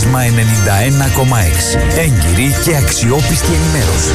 Βίσμα 91,6. Έγκυρη και αξιόπιστη ενημέρωση.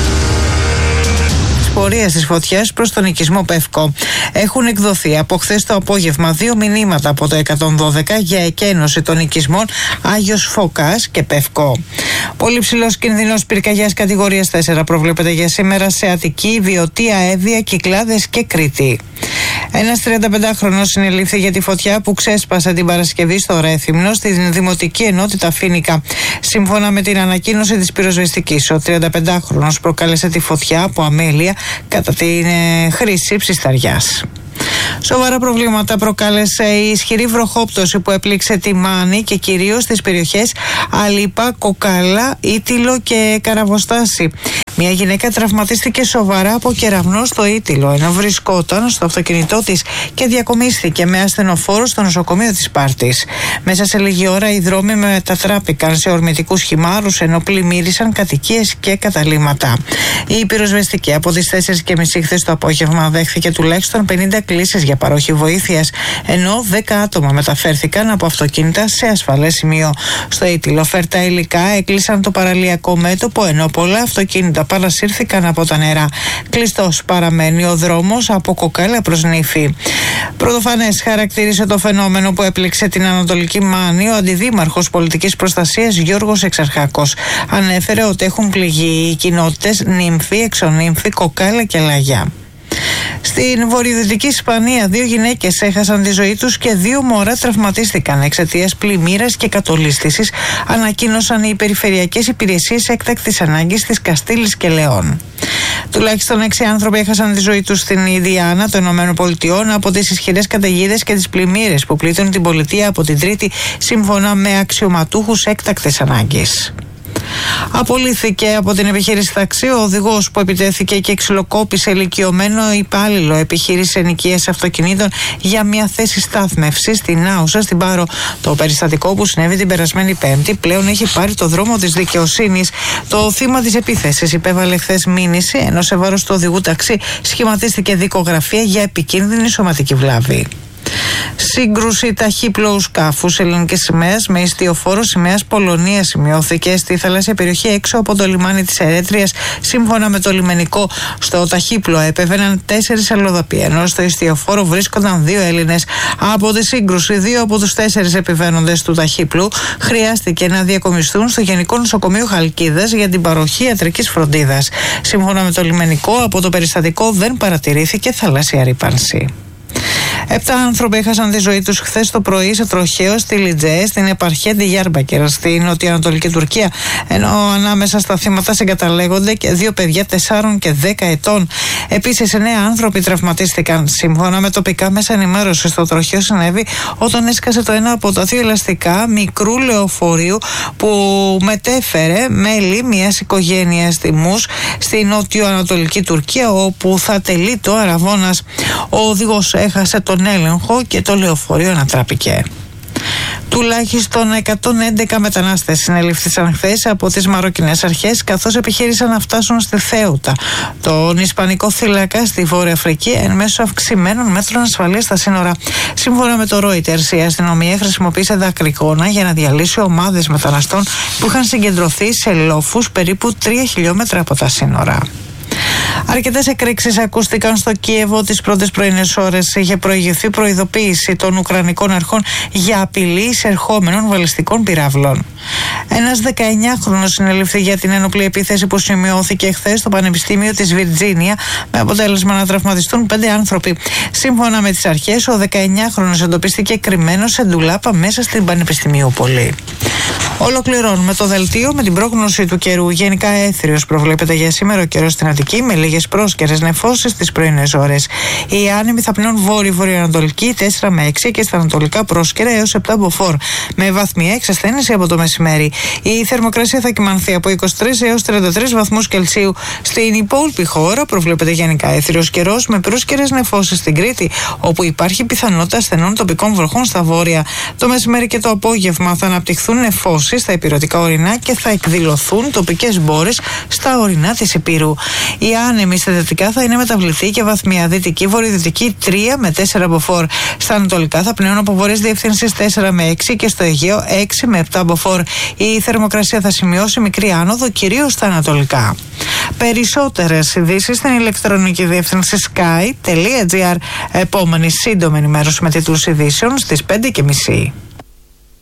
Πορεία της φωτιάς προς τον οικισμό Πευκό. Έχουν εκδοθεί από χθες το απόγευμα 2 μηνύματα από το 112 για εκένωση των οικισμών Άγιος Φωκάς και Πευκό. Πολύ ψηλός κινδυνός πυρκαγιάς κατηγορίας 4 προβλέπεται για σήμερα σε Αττική, Βιωτία, Εύβοια, Κυκλάδες και Κρήτη. Ένας 35χρονος συνελήφθη για τη φωτιά που ξέσπασε την Παρασκευή στο Ρέθυμνο, στη Δημοτική Ενότητα Φοίνικα. Σύμφωνα με την ανακοίνωση της πυροσβεστικής, ο 35χρονος προκάλεσε τη φωτιά από αμέλεια κατά την χρήση ψισταριάς. Σοβαρά προβλήματα προκάλεσε η ισχυρή βροχόπτωση που έπληξε τη Μάνη και κυρίως στις περιοχές Αλίπα, Κοκάλα, Ήτυλο και Καραβοστάση. Μια γυναίκα τραυματίστηκε σοβαρά από κεραυνό στο Ήτυλο, ενώ βρισκόταν στο αυτοκίνητό της και διακομίστηκε με ασθενοφόρο στο νοσοκομείο της Σπάρτης. Μέσα σε λίγη ώρα οι δρόμοι μετατράπηκαν σε ορμητικούς χυμάρους, ενώ πλημμύρισαν κατοικίες και καταλύματα. Η πυροσβεστική από τις 4:30 χθες το απόγευμα δέχθηκε τουλάχιστον 50 κλήσεις για παροχή βοήθειας, ενώ 10 άτομα μεταφέρθηκαν από αυτοκίνητα σε ασφαλές σημείο. Στο Ήτυλο φέρτα υλικά έκλεισαν το παραλιακό μέτωπο, ενώ πολλά αυτοκίνητα παρασύρθηκαν από τα νερά. Κλειστός παραμένει ο δρόμος από Κοκάλα προς Νύφη. Πρωτοφανές χαρακτήρισε το φαινόμενο που έπληξε την Ανατολική Μάνη ο αντιδήμαρχος πολιτικής προστασίας Γιώργος Εξαρχάκος. Ανέφερε ότι έχουν πληγεί οι κοινότητες Νύμφη, Εξονύμφη, Κοκάλα και Λαγιά. Στην βορειοδυτική Ισπανία 2 γυναίκες έχασαν τη ζωή τους και 2 μωρά τραυματίστηκαν εξαιτίας πλημμύρας και κατολίσθησης, ανακοίνωσαν οι περιφερειακές υπηρεσίες έκτακτης ανάγκης της Καστήλης και Λεών. Τουλάχιστον 6 άνθρωποι έχασαν τη ζωή τους στην Ινδιάνα των ΗΠΑ από τις ισχυρές καταιγίδες και τις πλημμύρες που πλήττουν την πολιτεία από την Τρίτη, σύμφωνα με αξιωματούχους έκτακτης ανάγκης. Απολύθηκε από την επιχείρηση ταξί ο οδηγός που επιτέθηκε και ξυλοκόπησε ηλικιωμένο υπάλληλο επιχείρησης ενοικίας αυτοκινήτων για μια θέση στάθμευσης στην Άουσα, στην Πάρο. Το περιστατικό που συνέβη την περασμένη Πέμπτη πλέον έχει πάρει το δρόμο της δικαιοσύνης. Το θύμα της επίθεσης υπέβαλε χθες μήνυση, ενώ σε βάρος του οδηγού ταξί σχηματίστηκε δικογραφία για επικίνδυνη σωματική βλάβη. Σύγκρουση ταχύπλοου σκάφους ελληνικής σημαίας με ιστιοφόρο σημαίας Πολωνίας σημειώθηκε στη θαλάσσια περιοχή έξω από το λιμάνι της Ερέτριας. Σύμφωνα με το λιμενικό, στο ταχύπλοο επέβαιναν 4 αλλοδαποί, ενώ στο ιστιοφόρο βρίσκονταν 2 Έλληνες. Από τη σύγκρουση, 2 από τους 4 επιβαίνοντες του ταχύπλου χρειάστηκε να διακομιστούν στο Γενικό Νοσοκομείο Χαλκίδας για την παροχή ιατρικής φροντίδας. Σύμφωνα με το λιμενικό, από το περιστατικό δεν παρατηρήθηκε θαλάσσια ρύπανση. 7 άνθρωποι έχασαν τη ζωή τους χθες το πρωί σε τροχαίο στη Λιτζέ, στην επαρχία Ντιγιάρμπακερ, στην νοτιοανατολική Τουρκία, ενώ ανάμεσα στα θύματα συγκαταλέγονται και 2 παιδιά 4 και 10 ετών. Επίσης, 9 άνθρωποι τραυματίστηκαν. Σύμφωνα με τοπικά μέσα ενημέρωσης, το τροχαίο συνέβη όταν έσκασε το ένα από τα 2 ελαστικά μικρού λεωφορείου που μετέφερε μέλη μιας οικογένειας τιμούς στη νοτιοανατολική Τουρκία, όπου θα τελεί το αραβώνας. Ο οδηγός έχασε τον έλεγχο και το λεωφορείο ανατράπηκε. Τουλάχιστον 111 μετανάστες συνελήφθησαν χθες από τις μαροκινές αρχές, καθώς επιχείρησαν να φτάσουν στη Θέουτα, τον Ισπανικό θύλακα στη Βόρεια Αφρική, εν μέσω αυξημένων μέτρων ασφαλείας στα σύνορα. Σύμφωνα με το Reuters, η αστυνομία χρησιμοποίησε δακρυγόνα για να διαλύσει ομάδες μεταναστών που είχαν συγκεντρωθεί σε λόφους περίπου 3 χιλιόμετρα από τα σύνορα. Αρκετές εκρήξεις ακούστηκαν στο Κίεβο τις πρώτες πρωινές ώρες. Είχε προηγηθεί προειδοποίηση των Ουκρανικών αρχών για απειλή εισερχόμενων βαλιστικών πυράβλων. Ένας 19χρονος συνελήφθη για την ένοπλη επίθεση που σημειώθηκε χθες στο Πανεπιστήμιο της Βιρτζίνια, με αποτέλεσμα να τραυματιστούν 5 άνθρωποι. Σύμφωνα με τις αρχές, ο 19χρονος εντοπίστηκε κρυμμένος σε ντουλάπα μέσα στην Πανεπιστημιούπολη. Ολοκληρώνουμε το δελτίο με την πρόγνωση του καιρού. Γενικά έθριος προβλέπεται για σήμερα ο καιρός στην Αττική, με λίγες πρόσκαιρες νεφώσεις τις πρωινές ώρες. Οι άνεμοι θα πνέουν βόρειο-βορειοανατολική 4 με 6 και στα ανατολικά πρόσκαιρα έως 7 μποφόρ, με βαθμιαία εξασθένηση από το μεσημέρι. Η θερμοκρασία θα κυμανθεί από 23 έως 33 βαθμούς Κελσίου. Στην υπόλοιπη χώρα προβλέπεται γενικά έθριος καιρός, με πρόσκαιρες νεφώσεις στην Κρήτη, όπου υπάρχει πιθανότητα στενών τοπικών βροχών στα βόρεια. Το μεσημέρι και το απόγευμα θα αναπτυχθούν νεφώσεις νεφώσει στα ηπειρωτικά ορεινά και θα εκδηλωθούν τοπικές μπόρες στα ορεινά της Ηπείρου. Η άνεμη στα δυτικά θα είναι μεταβληθή και βαθμία δυτική, βορειοδυτική 3 με 4 μποφόρ. Στα ανατολικά θα πνέουν από βορειές διευθύνσεις 4 με 6 και στο Αιγαίο 6 με 7 μποφόρ. Η θερμοκρασία θα σημειώσει μικρή άνοδο, κυρίως στα ανατολικά. Περισσότερες ειδήσεις στην ηλεκτρονική διεύθυνση sky.gr. Επόμενη σύντομη ενημέρωση με τίτλους ειδήσεων στις 5:30.